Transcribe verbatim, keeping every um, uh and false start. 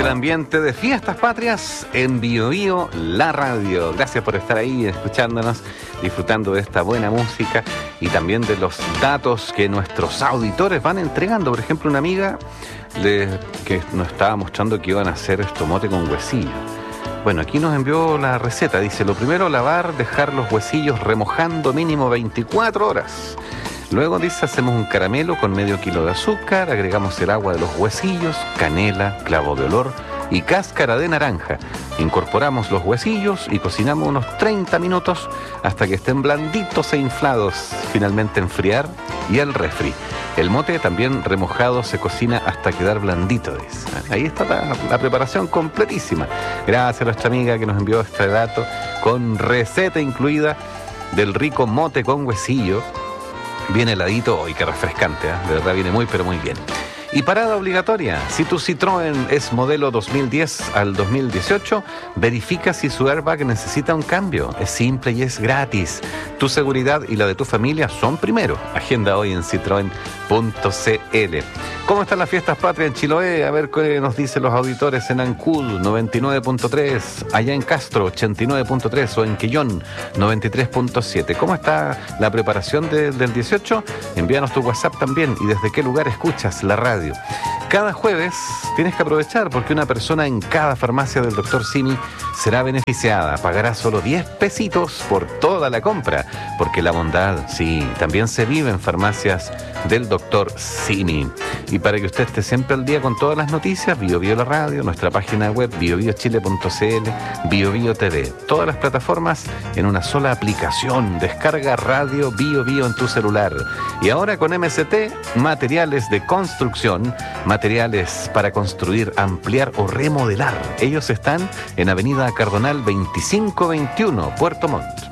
el ambiente de fiestas patrias en Bio Bio, la radio. Gracias por estar ahí escuchándonos, disfrutando de esta buena música y también de los datos que nuestros auditores van entregando. Por ejemplo, una amiga le, que nos estaba mostrando que iban a hacer estomote con huesillo. Bueno, aquí nos envió la receta. Dice, lo primero, lavar, dejar los huesillos remojando mínimo veinticuatro horas. Luego, dice, hacemos un caramelo con medio kilo de azúcar, agregamos el agua de los huesillos, canela, clavo de olor y cáscara de naranja. Incorporamos los huesillos y cocinamos unos treinta minutos hasta que estén blanditos e inflados. Finalmente enfriar y al refri. El mote también remojado se cocina hasta quedar blandito. Dice. Ahí está la, la preparación completísima. Gracias a nuestra amiga que nos envió este dato con receta incluida del rico mote con huesillo. Bien heladito, ¡ay, qué refrescante! ¿eh? De verdad viene muy, pero muy bien. Y parada obligatoria, si tu Citroën es modelo dos mil diez al dos mil dieciocho, verifica si su airbag necesita un cambio. Es simple y es gratis. Tu seguridad y la de tu familia son primero. Agenda hoy en citroen punto c l. ¿Cómo están las fiestas patrias en Chiloé? A ver qué nos dicen los auditores en Ancud, noventa y nueve punto tres, allá en Castro, ochenta y nueve punto tres, o en Quillón, noventa y tres punto siete. ¿Cómo está la preparación de, del dieciocho? Envíanos tu WhatsApp también y desde qué lugar escuchas la radio. Cada jueves tienes que aprovechar porque una persona en cada farmacia del doctor Simi será beneficiada. Pagará solo diez pesitos por toda la compra, porque la bondad, sí, también se vive en farmacias del doctor Simi. Y para que usted esté siempre al día con todas las noticias, Bio Bio la radio, nuestra página web bio bio chile punto c l, Bio Bio T V, todas las plataformas en una sola aplicación. Descarga Radio Bio Bio en tu celular. Y ahora con M S T, materiales de construcción, materiales para construir, ampliar o remodelar. Ellos están en Avenida Cardonal veinticinco veintiuno, Puerto Montt.